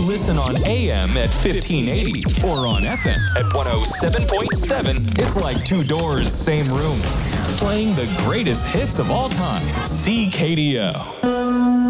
listen on AM at 1580 or on FM at 107.7, it's like two doors, same room. Playing the greatest hits of all time. CKDO.